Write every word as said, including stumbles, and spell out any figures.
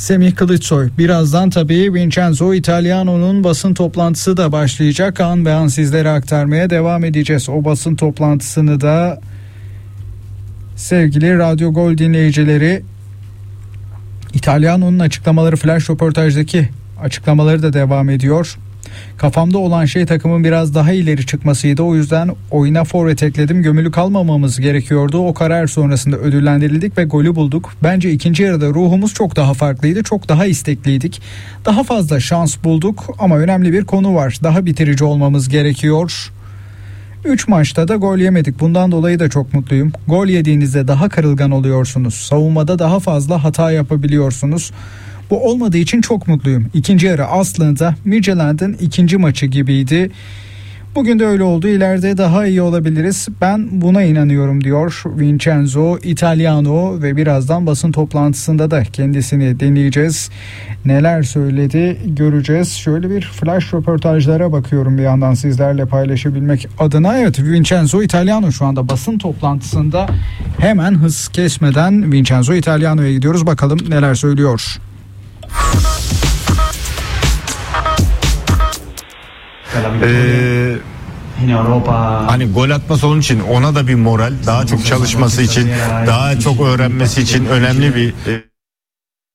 Semih Kılıçsoy. Birazdan tabii Vincenzo Italiano'nun basın toplantısı da başlayacak. An be an sizlere aktarmaya devam edeceğiz. O basın toplantısını da sevgili Radyo Gol dinleyicileri, Italiano'nun açıklamaları, flash röportajdaki açıklamaları da devam ediyor. Kafamda olan şey takımın biraz daha ileri çıkmasıydı. O yüzden oyuna forvet ekledim. Gömülü kalmamamız gerekiyordu. O karar sonrasında ödüllendirildik ve golü bulduk. Bence ikinci yarıda ruhumuz çok daha farklıydı. Çok daha istekliydik. Daha fazla şans bulduk ama önemli bir konu var. Daha bitirici olmamız gerekiyor. üç maçta da gol yemedik. Bundan dolayı da çok mutluyum. Gol yediğinizde daha kırılgan oluyorsunuz. Savunmada daha fazla hata yapabiliyorsunuz. Bu olmadığı için çok mutluyum. İkinci yarı aslında Midtjylland'ın ikinci maçı gibiydi. Bugün de öyle oldu. İleride daha iyi olabiliriz. Ben buna inanıyorum diyor Vincenzo Italiano ve birazdan basın toplantısında da kendisini dinleyeceğiz. Neler söyledi göreceğiz. Şöyle bir flash röportajlara bakıyorum bir yandan sizlerle paylaşabilmek adına. Evet, Vincenzo Italiano şu anda basın toplantısında. Hemen hız kesmeden Vincenzo Italiano'ya gidiyoruz. Bakalım neler söylüyor. Ee, hani gol atması onun için, ona da bir moral, daha çok çalışması için, daha çok öğrenmesi için önemli bir